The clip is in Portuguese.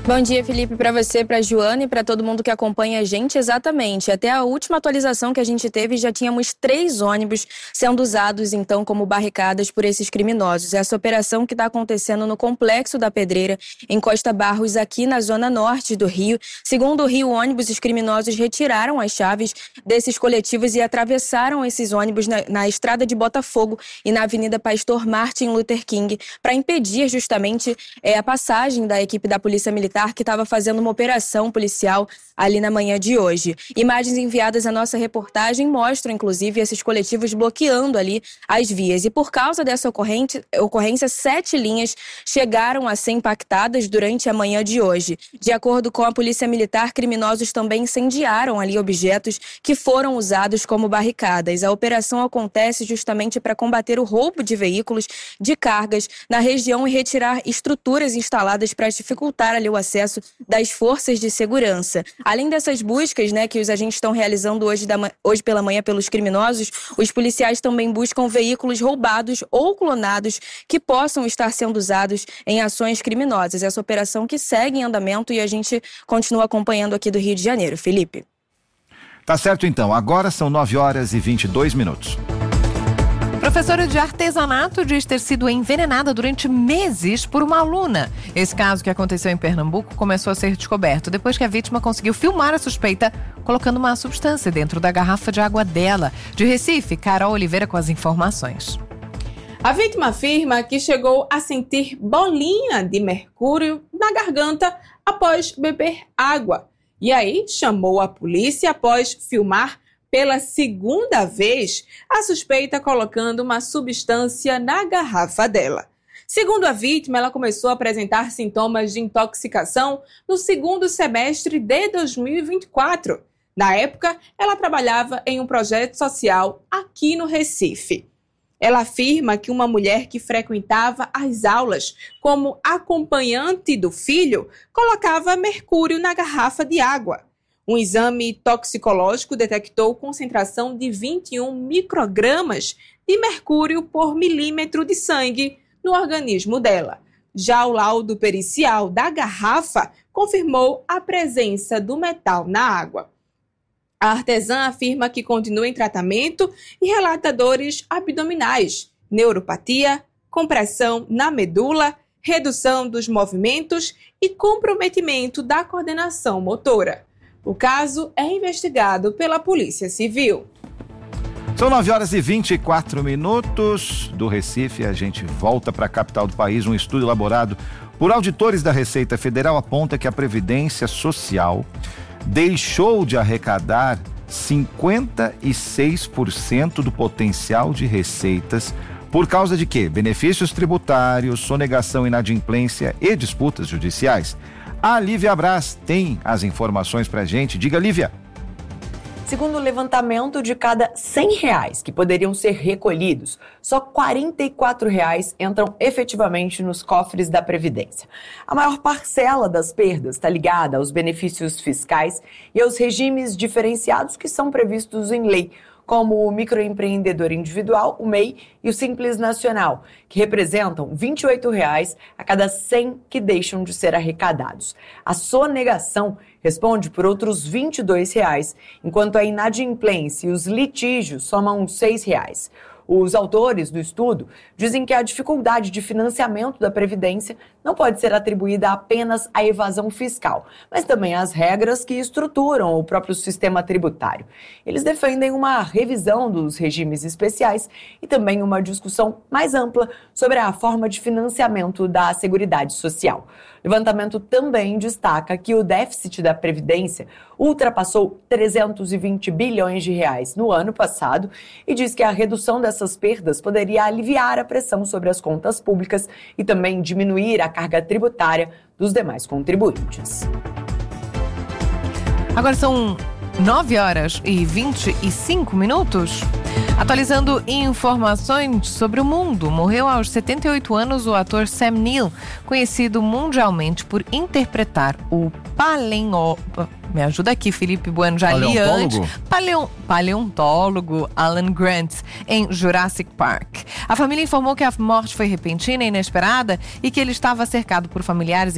Bom dia, Felipe, para você, para a Joana e para todo mundo que acompanha a gente. Exatamente, até a última atualização que a gente teve, já tínhamos 3 ônibus sendo usados, então, como barricadas por esses criminosos. Essa operação que está acontecendo no Complexo da Pedreira, em Costa Barros, aqui na zona norte do Rio. Segundo o Rio Ônibus, os criminosos retiraram as chaves desses coletivos e atravessaram esses ônibus na estrada de Botafogo e na Avenida Pastor Martin Luther King, para impedir justamente a passagem da equipe da Polícia Militar, que estava fazendo uma operação policial ali na manhã de hoje. Imagens enviadas à nossa reportagem mostram, inclusive, esses coletivos bloqueando ali as vias. E por causa dessa ocorrência, 7 linhas chegaram a ser impactadas durante a manhã de hoje. De acordo com a Polícia Militar, criminosos também incendiaram ali objetos que foram usados como barricadas. A operação acontece justamente para combater o roubo de veículos, de cargas na região e retirar estruturas instaladas para dificultar ali o acesso das forças de segurança. Além dessas buscas, que os agentes estão realizando hoje pela manhã pelos criminosos, os policiais também buscam veículos roubados ou clonados que possam estar sendo usados em ações criminosas. Essa operação que segue em andamento e a gente continua acompanhando aqui do Rio de Janeiro. Felipe. Tá certo então, agora são 9h22. Professora de artesanato diz ter sido envenenada durante meses por uma aluna. Esse caso que aconteceu em Pernambuco começou a ser descoberto depois que a vítima conseguiu filmar a suspeita colocando uma substância dentro da garrafa de água dela. De Recife, Carol Oliveira com as informações. A vítima afirma que chegou a sentir bolinha de mercúrio na garganta após beber água. E aí chamou a polícia após filmar pela segunda vez a suspeita colocando uma substância na garrafa dela. Segundo a vítima, ela começou a apresentar sintomas de intoxicação no segundo semestre de 2024. Na época, ela trabalhava em um projeto social aqui no Recife. Ela afirma que uma mulher que frequentava as aulas como acompanhante do filho colocava mercúrio na garrafa de água. Um exame toxicológico detectou concentração de 21 microgramas de mercúrio por milímetro de sangue no organismo dela. Já o laudo pericial da garrafa confirmou a presença do metal na água. A artesã afirma que continua em tratamento e relata dores abdominais, neuropatia, compressão na medula, redução dos movimentos e comprometimento da coordenação motora. O caso é investigado pela Polícia Civil. São 9h24 do Recife. A gente volta para a capital do país. Um estudo elaborado por auditores da Receita Federal aponta que a Previdência Social deixou de arrecadar 56% do potencial de receitas por causa de quê? Benefícios tributários, sonegação, inadimplência e disputas judiciais. A Lívia Braz tem as informações pra gente. Diga, Lívia. Segundo o levantamento, de cada R$100 que poderiam ser recolhidos, só R$44 entram efetivamente nos cofres da Previdência. A maior parcela das perdas está ligada aos benefícios fiscais e aos regimes diferenciados que são previstos em lei, como o microempreendedor individual, o MEI, e o Simples Nacional, que representam R$28 a cada 100 que deixam de ser arrecadados. A sonegação responde por outros R$22, enquanto a inadimplência e os litígios somam R$6. Os autores do estudo dizem que a dificuldade de financiamento da Previdência não pode ser atribuída apenas à evasão fiscal, mas também às regras que estruturam o próprio sistema tributário. Eles defendem uma revisão dos regimes especiais e também uma discussão mais ampla sobre a forma de financiamento da Seguridade Social. O levantamento também destaca que o déficit da Previdência ultrapassou R$320 bilhões no ano passado e diz que a redução dessas perdas poderia aliviar a pressão sobre as contas públicas e também diminuir a carga tributária dos demais contribuintes. Agora são 9h25. Atualizando informações sobre o mundo. Morreu aos 78 anos o ator Sam Neill, conhecido mundialmente por interpretar o me ajuda aqui, Felipe Bueno, já li antes. Paleontólogo Alan Grant, em Jurassic Park. A família informou que a morte foi repentina e inesperada e que ele estava cercado por familiares